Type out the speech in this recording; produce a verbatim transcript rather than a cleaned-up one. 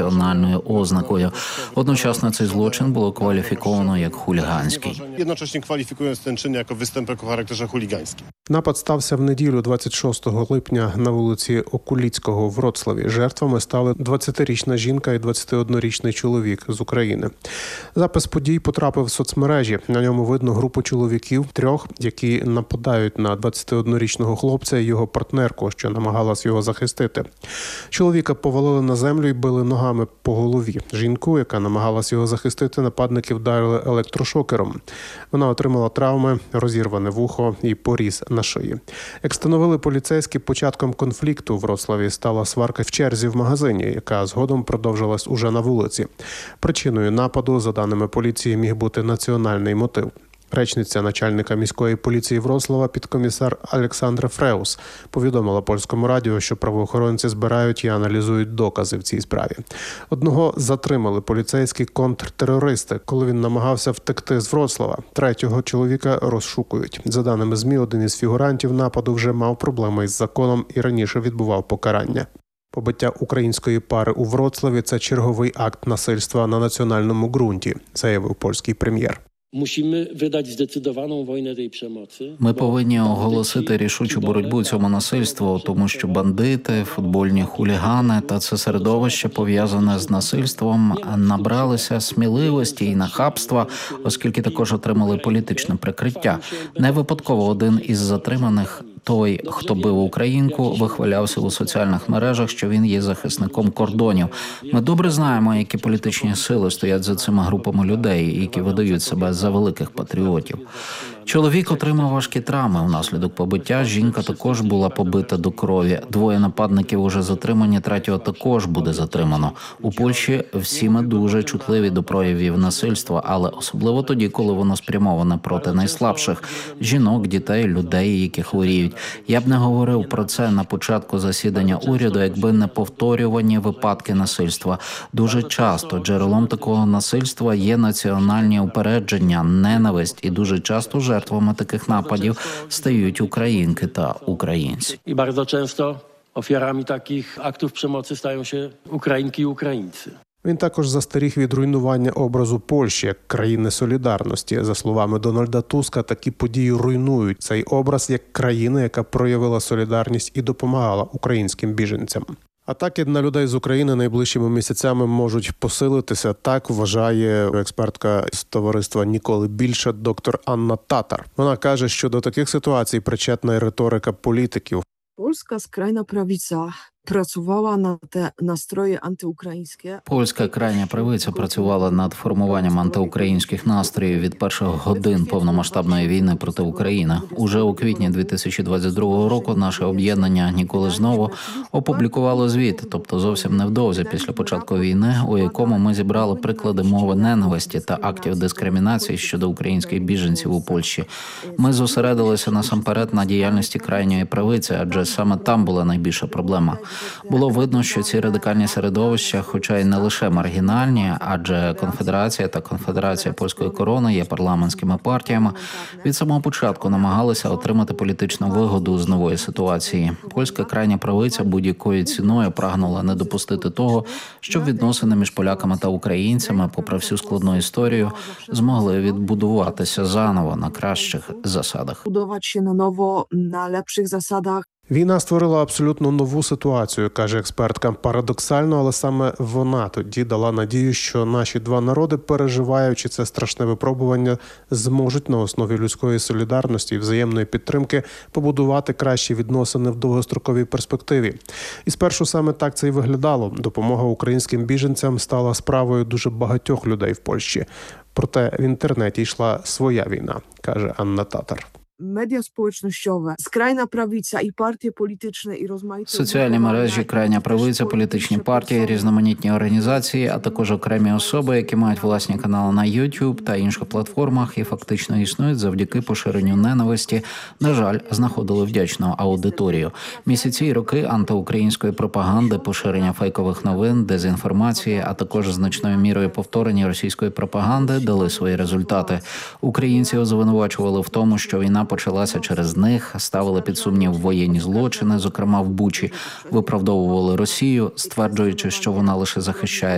національною ознакою. Одночасно цей злочин було кваліфіковано як хуліганський. Jednocześnie kwalifikując ten czyn jako występek o charakterze chuligańskim. Напад стався в неділю двадцять шостого липня на вулиці Окуліцького у Вроцлаві. Жертвами стали двадцятирічна жінка і двадцятиоднорічний чоловік з України. Запис подій потрапив в соцмережі. На ньому видно групу чоловіків, трьох, які нападають на двадцятиоднорічного хлопця і його партнерку, що намагалась його захистити. Чоловіка повалили на землю і били ногами по голові. Жінку, яка намагалась його захистити, нападники вдарили електрошокером. Вона отримала травми, розірване вухо і поріз на шиї. Як встановили поліцейські, початком конфлікту в Вроцлаві стала сварка в черзі в магазині, яка згодом продовжилась уже на вулиці. Причиною нападу, за даними поліції, міг бути національний мотив. Речниця начальника міської поліції Вроцлава, підкомісар Олександра Фреус, повідомила польському радіо, що правоохоронці збирають і аналізують докази в цій справі. Одного затримали поліцейські контртерористи, коли він намагався втекти з Вроцлава. Третього чоловіка розшукують. За даними ЗМІ, один із фігурантів нападу вже мав проблеми із законом і раніше відбував покарання. Побиття української пари у Вроцлаві – це черговий акт насильства на національному ґрунті, заявив польський прем'єр. Ми повинні оголосити рішучу боротьбу цьому насильству, тому що бандити, футбольні хулігани та це середовище, пов'язане з насильством, набралися сміливості і нахабства, оскільки також отримали політичне прикриття. Не випадково один із затриманих, той, хто бив українку, вихвалявся у соціальних мережах, що він є захисником кордонів. Ми добре знаємо, які політичні сили стоять за цими групами людей, які видають себе за великих патріотів. Чоловік отримав важкі травми внаслідок побиття, жінка також була побита до крові. Двоє нападників уже затримані, третього також буде затримано. У Польщі всі ми дуже чутливі до проявів насильства, але особливо тоді, коли воно спрямоване проти найслабших – жінок, дітей, людей, які хворіють. Я б не говорив про це на початку засідання уряду, якби не повторювані випадки насильства. Дуже часто джерелом такого насильства є національні упередження, ненависть, і дуже часто жертвами таких нападів стають українки та українці. І дуже часто офіарами таких актів прямоці стаються українки і українці. Він також застеріг від руйнування образу Польщі як країни солідарності. За словами Дональда Туска, такі події руйнують цей образ як країни, яка проявила солідарність і допомагала українським біженцям. Атаки на людей з України найближчими місяцями можуть посилитися, так вважає експертка з товариства «Ніколи більше» доктор Анна Татар. Вона каже, що до таких ситуацій причетна і риторика політиків. Польська скрайна правиця працювала на те настрої антиукраїнські. Польська крайня правиця працювала над формуванням антиукраїнських настроїв від перших годин повномасштабної війни проти України. Уже у квітні дві тисячі двадцять другого року наше об'єднання «Ніколи знову» опублікувало звіт, тобто зовсім невдовзі після початку війни, у якому ми зібрали приклади мови ненависті та актів дискримінації щодо українських біженців у Польщі. Ми зосередилися насамперед на діяльності крайньої правиці, адже саме там була найбільша проблема. Було видно, що ці радикальні середовища, хоча й не лише маргінальні, адже Конфедерація та Конфедерація Польської Корони є парламентськими партіями, від самого початку намагалися отримати політичну вигоду з нової ситуації. Польська крайня правиця будь-якою ціною прагнула не допустити того, щоб відносини між поляками та українцями, попри всю складну історію, змогли відбудуватися заново на кращих засадах. Будуватися наново на lepszych засадах. Війна створила абсолютно нову ситуацію, каже експертка. Парадоксально, але саме вона тоді дала надію, що наші два народи, переживаючи це страшне випробування, зможуть на основі людської солідарності і взаємної підтримки побудувати кращі відносини в довгостроковій перспективі. І спершу саме так це і виглядало. Допомога українським біженцям стала справою дуже багатьох людей в Польщі. Проте в інтернеті йшла своя війна, каже Анна Татар. Media społecznościowe, skrajna prawica і партії політичні і розмаїті. Соціальні мережі, крайня правиця, політичні партії, різноманітні організації, а також окремі особи, які мають власні канали на YouTube та інших платформах і фактично існують завдяки поширенню ненависті, на жаль, знаходили вдячну аудиторію. Місяці і роки антиукраїнської пропаганди, поширення фейкових новин, дезінформації, а також значною мірою повторення російської пропаганди дали свої результати. Українців звинувачували в тому, що війна почалася через них, ставили під сумнів воєнні злочини, зокрема в Бучі, виправдовували Росію, стверджуючи, що вона лише захищає